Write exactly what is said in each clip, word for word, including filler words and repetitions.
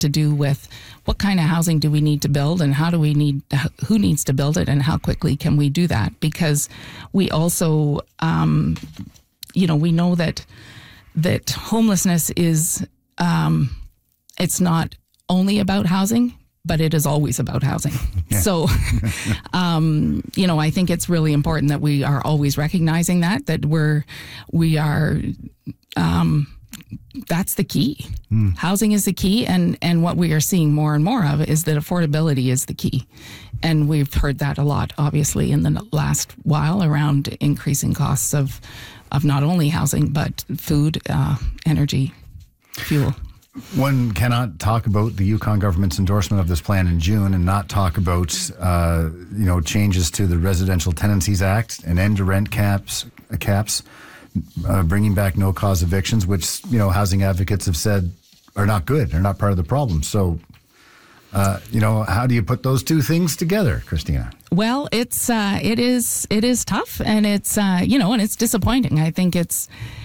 to do with what kind of housing do we need to build, and how do we need, who needs to build it, and how quickly can we do that? Because we also, um, you know, we know that that homelessness is, um, it's not only about housing, but it is always about housing. Yeah. So, um, you know, I think it's really important that we are always recognizing that, that we're, we are, um, that's the key. Mm. Housing is the key. And, and what we are seeing more and more of is that affordability is the key. And we've heard that a lot, obviously, in the last while around increasing costs of, of not only housing, but food, uh, energy, fuel. One cannot talk about the Yukon government's endorsement of this plan in June and not talk about, uh, you know, changes to the Residential Tenancies Act and end to rent caps, uh, caps, uh, bringing back no-cause evictions, which, you know, housing advocates have said are not good, they're not part of the problem. So, uh, you know, how do you put those two things together, Christina? Well, it's uh, it is it is tough, and it's uh, you know, and it's disappointing. I think it's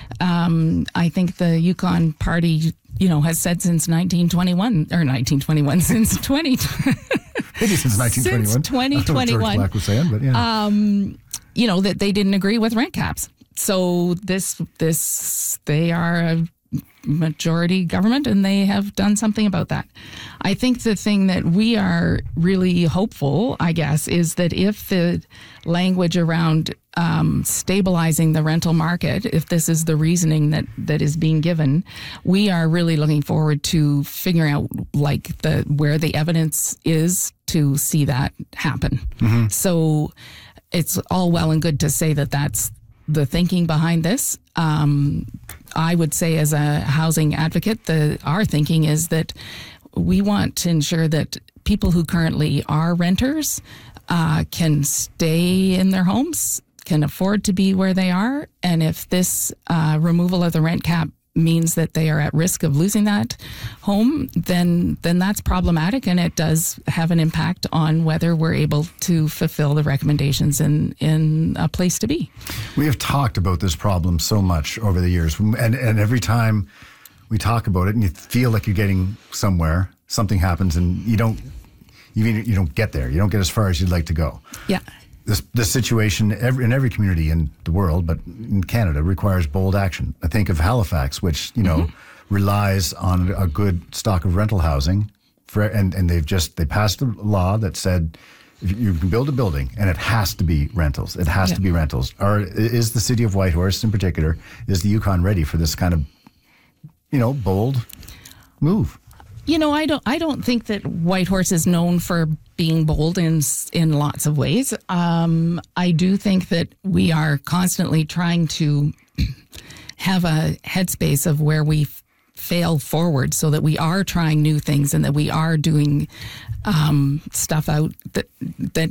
um, I think the Yukon Party, you know, has said since nineteen twenty-one or nineteen twenty-one since twenty maybe since nineteen twenty-one since twenty twenty-one. George Black was saying, but yeah, um, you know, that they didn't agree with rent caps. So this this they are a majority government, and they have done something about that. I think the thing that we are really hopeful, I guess, is that if the language around um, stabilizing the rental market, if this is the reasoning that, that is being given, we are really looking forward to figuring out like the where the evidence is to see that happen. Mm-hmm. So it's all well and good to say that that's the thinking behind this. Um, I would say as a housing advocate, the our thinking is that we want to ensure that people who currently are renters uh, can stay in their homes, can afford to be where they are. And if this uh, removal of the rent cap means that they are at risk of losing that home, then then that's problematic, and it does have an impact on whether we're able to fulfill the recommendations in, in a place to be. We have talked about this problem so much over the years, and, and every time we talk about it and you feel like you're getting somewhere, something happens and you don't, you, you don't get there. You don't get as far as you'd like to go. Yeah. This, this situation every, in every community in the world, but in Canada, requires bold action. I think of Halifax, which, you know, mm-hmm. relies on a good stock of rental housing, for, and, and they've just, they passed a law that said you can build a building and it has to be rentals. It has yeah. to be rentals. Or is the city of Whitehorse in particular, is the Yukon ready for this kind of, you know, bold move? You know, I don't. I don't think that Whitehorse is known for being bold in in lots of ways. Um, I do think that we are constantly trying to have a headspace of where we f- fail forward, so that we are trying new things and that we are doing um, stuff out that that.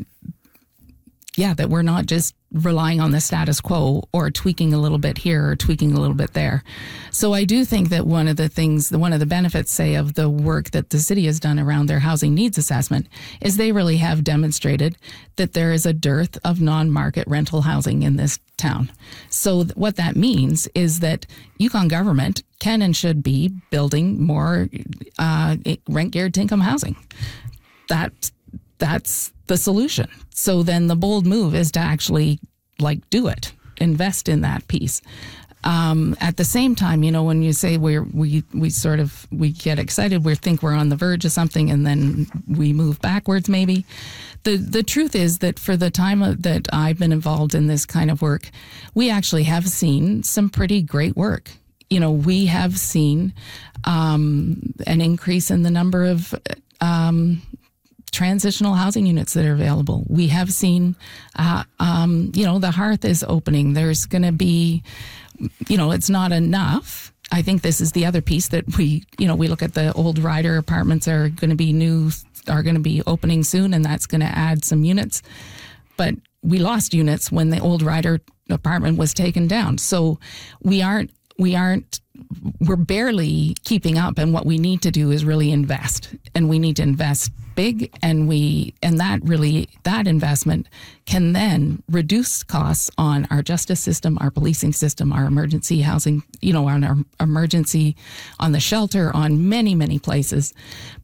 Yeah, that we're not just relying on the status quo or tweaking a little bit here or tweaking a little bit there. So I do think that one of the things, one of the benefits, say, of the work that the city has done around their housing needs assessment is they really have demonstrated that there is a dearth of non-market rental housing in this town. So th- what that means is that Yukon government can and should be building more uh, rent-geared income housing. That That's the solution. So then the bold move is to actually like do it, invest in that piece. Um, at the same time, you know, when you say we're, we, we sort of, we get excited, we think we're on the verge of something and then we move backwards maybe. The, the truth is that for the time that I've been involved in this kind of work, we actually have seen some pretty great work. You know, we have seen um, an increase in the number of um transitional housing units that are available. We have seen, uh, um, you know, the Hearth is opening. There's going to be, you know, it's not enough. I think this is the other piece that we, you know, we look at the old Ryder apartments are going to be new, are going to be opening soon, and that's going to add some units. But we lost units when the old Ryder apartment was taken down. So we aren't, we aren't, we're barely keeping up. And what we need to do is really invest, and we need to invest big. And we, and that really, that investment can then reduce costs on our justice system, our policing system, our emergency housing, you know, on our emergency, on the shelter, on many, many places.